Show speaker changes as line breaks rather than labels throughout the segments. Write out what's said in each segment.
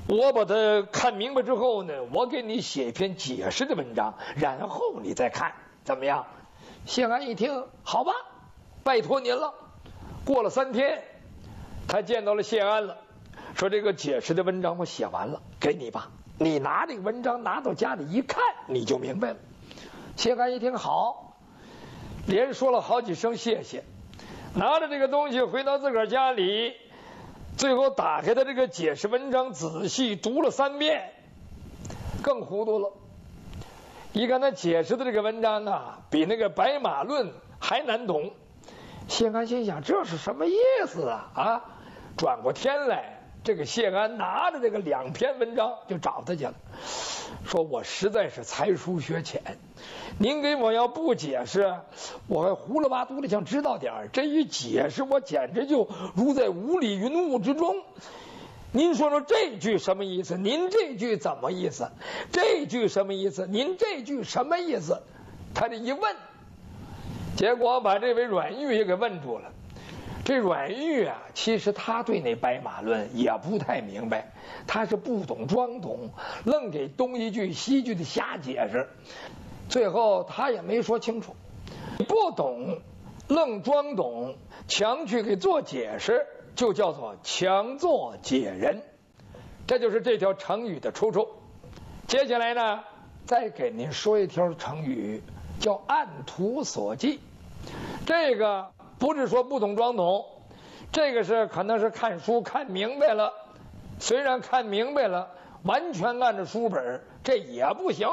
我把它看明白之后呢，我给你写一篇解释的文章，然后你再看怎么样？谢安一听，好吧，拜托您了。过了3天，他见到了谢安了，说这个解释的文章我写完了，给你吧。你拿这个文章拿到家里一看，你就明白了。谢安一听好，连说了好几声谢谢，拿着这个东西回到自个儿家里，最后打开他这个解释文章，仔细读了3遍，更糊涂了。一看他解释的这个文章啊，比那个白马论还难懂。谢安心想，这是什么意思啊？转过天来，这个谢安拿着这个2篇文章就找他去了，说我实在是才疏学浅，您给我要不解释，我还胡了吧嘟的想知道点儿，这一解释我简直就如在雾里云雾之中。您说说这句什么意思？您这句怎么意思？这句什么意思？您这句什么意思？他这一问，结果把这位阮玉也给问住了。这阮玉啊，其实他对那白马论也不太明白，他是不懂装懂，愣给东一句西一句的瞎解释，最后他也没说清楚。不懂愣装懂，强去给做解释，就叫做强作解人，这就是这条成语的出处。接下来呢，再给您说一条成语，叫按图索骥。这个不是说不懂装懂，这个是可能是看书看明白了，虽然看明白了，完全按照书本这也不行。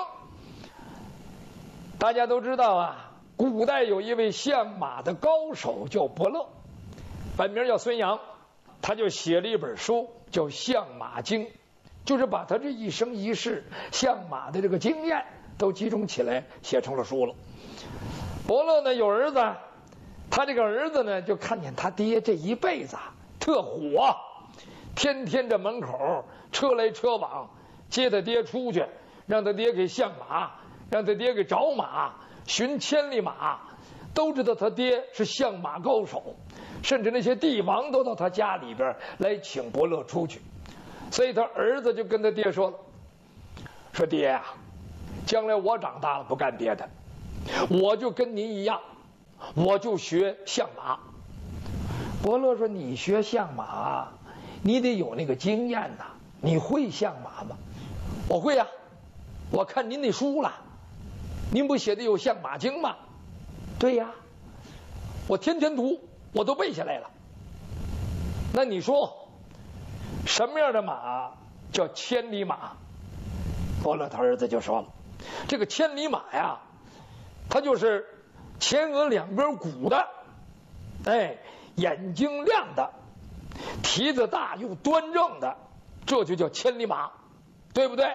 大家都知道啊，古代有一位相马的高手叫伯乐，本名叫孙阳，他就写了一本书叫《相马经》，就是把他这一生一世相马的这个经验都集中起来写成了书了。伯乐呢有儿子，他这个儿子呢就看见他爹这一辈子特火，天天这门口车来车往，接他爹出去，让他爹给相马，让他爹给找马，寻千里马，都知道他爹是相马高手，甚至那些帝王都到他家里边来请伯乐出去。所以他儿子就跟他爹说了，说爹啊，将来我长大了不干别的，我就跟您一样，我就学相马。伯乐说，你学相马你得有那个经验呐，你会相马吗？我会呀，我看您那书了，您不写的有相马经吗？对呀，我天天读，我都背下来了。那你说什么样的马叫千里马？伯乐他儿子就说了，这个千里马呀，它就是前额两边鼓的，眼睛亮的，蹄子大又端正的，这就叫千里马，对不对？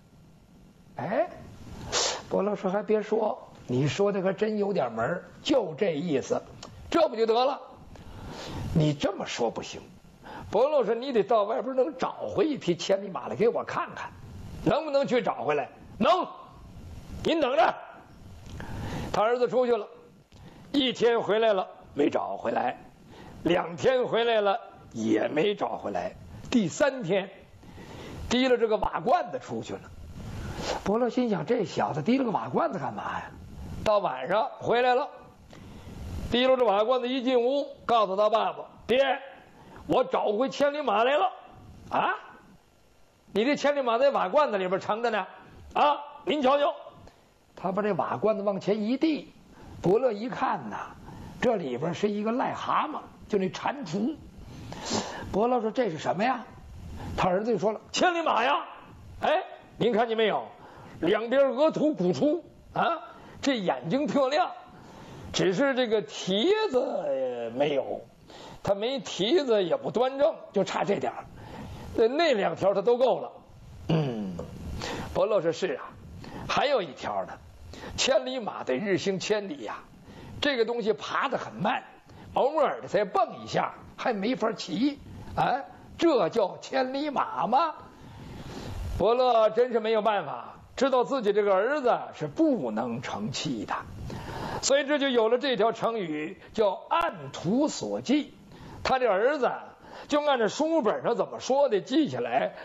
伯乐说，还别说，你说的可真有点门，就这意思，这不就得了？你这么说不行，伯乐说，你得到外边能找回一匹千里马来给我看看，能不能去找回来？能，您等着。他儿子出去了，1天回来了没找回来，2天回来了也没找回来，第3天提了这个瓦罐子出去了。伯乐心想，这小子提了个瓦罐子干嘛呀？到晚上回来了，提了这瓦罐子一进屋，告诉他爸爸，爹，我找回千里马来了啊！你这千里马在瓦罐子里边盛着呢啊！您瞧瞧。他把这瓦罐子往前一递，伯乐一看呐，这里边是一个癞蛤蟆，就那蟾蜍。伯乐说，这是什么呀？他儿子就说了，千里马呀！您看见没有，两边额头鼓出啊，这眼睛特亮，只是这个蹄子没有，他没蹄子也不端正，就差这点儿，那2条他都够了。伯乐说，是啊，还有1条呢，千里马得日行千里呀，这个东西爬得很慢，偶尔的才蹦一下，还没法骑，这叫千里马吗？伯乐真是没有办法，知道自己这个儿子是不能成器的，所以这就有了这条成语，叫按图索骥。他这儿子就按照书本上怎么说的记下来，